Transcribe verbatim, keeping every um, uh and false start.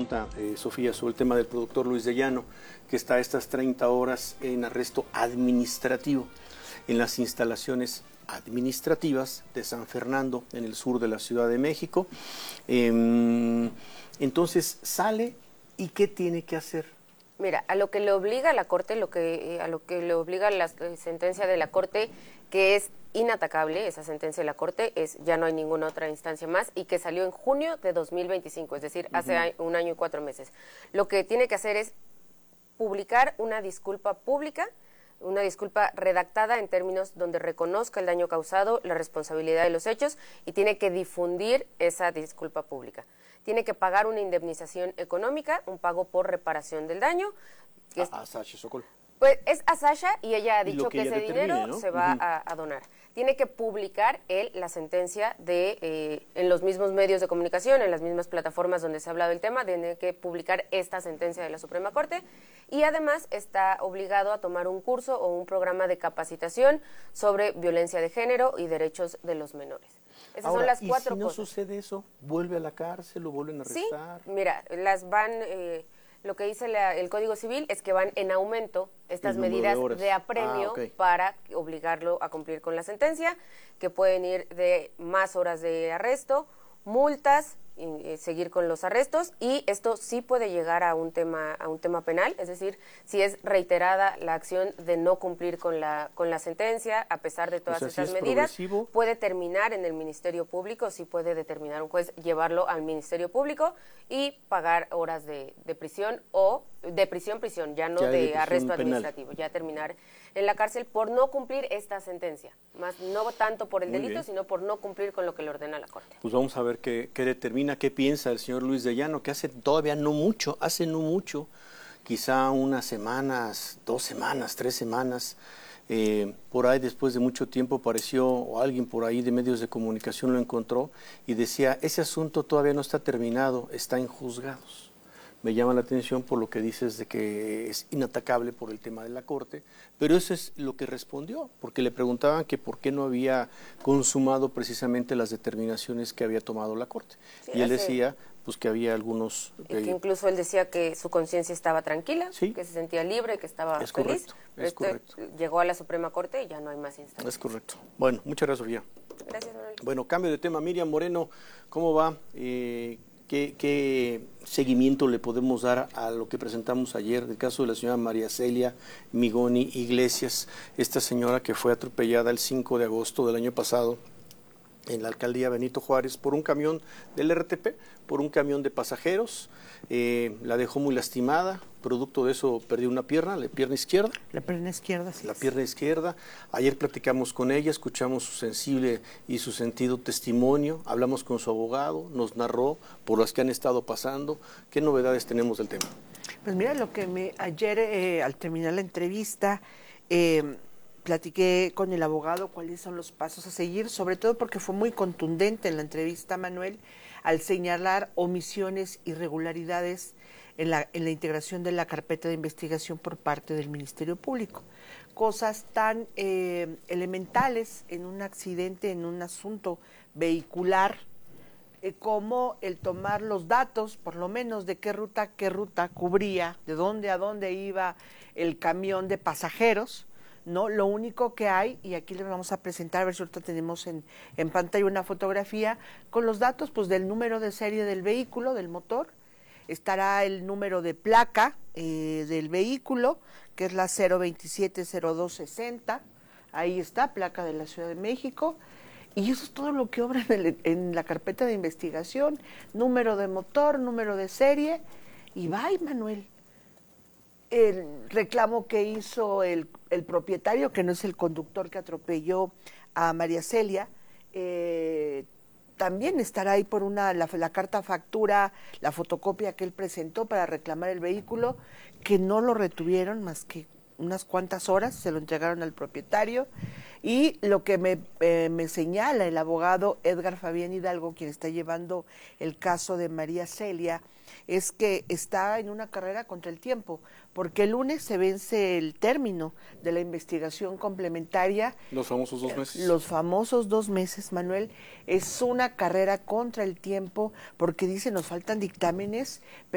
pregunta, eh, Sofía, sobre el tema del productor Luis de Llano, que está a estas treinta horas en arresto administrativo en las instalaciones administrativas de San Fernando, en el sur de la Ciudad de México. Eh, entonces, sale, ¿y qué tiene que hacer? Mira, a lo que le obliga la Corte, lo que, a lo que le obliga la sentencia de la Corte, que es inatacable, esa sentencia de la Corte, es ya no hay ninguna otra instancia más, y que salió en junio de dos mil veinticinco, es decir, hace uh-huh. un año y cuatro meses. Lo que tiene que hacer es publicar una disculpa pública, una disculpa redactada en términos donde reconozca el daño causado, la responsabilidad de los hechos, y tiene que difundir esa disculpa pública. Tiene que pagar una indemnización económica, un pago por reparación del daño. Que es, a, a Sasha Sokol. Pues es a Sasha y ella ha dicho que que ese dinero, ¿no?, se va uh-huh. a, a donar. Tiene que publicar él la sentencia de eh, en los mismos medios de comunicación, en las mismas plataformas donde se ha hablado del tema, tiene que publicar esta sentencia de la Suprema Corte, y además está obligado a tomar un curso o un programa de capacitación sobre violencia de género y derechos de los menores. Esas Ahora, son las ¿y cuatro si no cosas. sucede eso? ¿Vuelve a la cárcel? ¿Lo vuelven a arrestar? Sí, mira, las van... Eh, Lo que dice la, el Código Civil es que van en aumento estas medidas de, de apremio ah, okay. para obligarlo a cumplir con la sentencia, que pueden ir de más horas de arresto, multas, y, y seguir con los arrestos, y esto sí puede llegar a un tema a un tema penal, es decir, si es reiterada la acción de no cumplir con la con la sentencia, a pesar de todas o sea, estas si es medidas, progresivo. Puede terminar en el Ministerio Público, sí puede determinar un juez llevarlo al Ministerio Público y pagar horas de, de prisión o de prisión, prisión, ya no ya de, de arresto penal. administrativo, ya terminar en la cárcel por no cumplir esta sentencia, más no tanto por el Muy delito, bien. sino por no cumplir con lo que le ordena la Corte. Pues vamos a ver qué, qué determina, qué piensa el señor Luis de Llano, que hace todavía no mucho, hace no mucho, quizá unas semanas, dos semanas, tres semanas, eh, por ahí después de mucho tiempo apareció, o alguien por ahí de medios de comunicación lo encontró y decía, ese asunto todavía no está terminado, está en juzgados. Me llama la atención por lo que dices de que es inatacable por el tema de la Corte, pero eso es lo que respondió, porque le preguntaban que por qué no había consumado precisamente las determinaciones que había tomado la Corte. Sí, y él decía pues que había algunos... Que incluso él decía que su conciencia estaba tranquila, ¿Sí? que se sentía libre, que estaba es feliz. Correcto, es este correcto. Llegó a la Suprema Corte y ya no hay más instancias. Es correcto. Bueno, muchas gracias, Sofía. Gracias, Manuel. Bueno, cambio de tema. Miriam Moreno, ¿cómo va? Eh, ¿Qué, ¿Qué seguimiento le podemos dar a lo que presentamos ayer del caso de la señora María Celia Migoni Iglesias, esta señora que fue atropellada el cinco de agosto del año pasado en la alcaldía Benito Juárez por un camión del R T P, por un camión de pasajeros, eh, la dejó muy lastimada, producto de eso perdió una pierna, la pierna izquierda. La pierna izquierda, sí. La pierna izquierda. Ayer platicamos con ella, escuchamos su sensible y su sentido testimonio, hablamos con su abogado, nos narró por las que han estado pasando. ¿Qué novedades tenemos del tema? Pues mira, lo que me ayer eh, al terminar la entrevista, eh, platiqué con el abogado cuáles son los pasos a seguir, sobre todo porque fue muy contundente en la entrevista, Manuel, al señalar omisiones, irregularidades en la, en la integración de la carpeta de investigación por parte del Ministerio Público. Cosas tan eh, elementales en un accidente, en un asunto vehicular, eh, como el tomar los datos, por lo menos de qué ruta, qué ruta cubría, de dónde a dónde iba el camión de pasajeros, ¿no? Lo único que hay, y aquí les vamos a presentar, a ver si ahorita tenemos en, en pantalla una fotografía, con los datos pues del número de serie del vehículo, del motor, estará el número de placa eh, del vehículo, que es la cero veintisiete cero dos sesenta, ahí está, placa de la Ciudad de México, y eso es todo lo que obra en, el, en la carpeta de investigación, número de motor, número de serie, y bye, Manuel. El reclamo que hizo el, el propietario, que no es el conductor que atropelló a María Celia, eh, también estará ahí por una la, la carta factura, la fotocopia que él presentó para reclamar el vehículo, que no lo retuvieron más que unas cuantas horas, se lo entregaron al propietario. Y lo que me, eh, me señala el abogado Edgar Fabián Hidalgo, quien está llevando el caso de María Celia, es que está en una carrera contra el tiempo, porque el lunes se vence el término de la investigación complementaria. Los famosos dos meses. Los famosos dos meses, Manuel. Es una carrera contra el tiempo, porque dice, nos faltan dictámenes,